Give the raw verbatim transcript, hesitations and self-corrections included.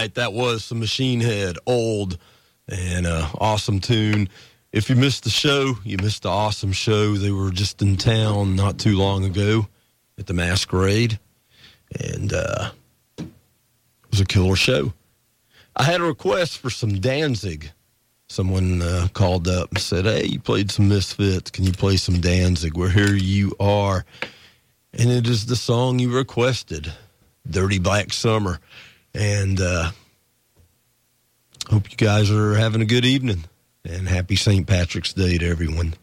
right, that was some Machine Head, Old, and uh, awesome tune. If you missed the show, you missed the awesome show. They were just in town not too long ago at the Masquerade, and uh, it was a killer show. I had a request for some Danzig. Someone uh, called up and said, hey, you played some Misfits. Can you play some Danzig? Well, here you are. And it is the song you requested, Dirty Black Summer. And uh, hope you guys are having a good evening. And happy Saint Patrick's Day to everyone.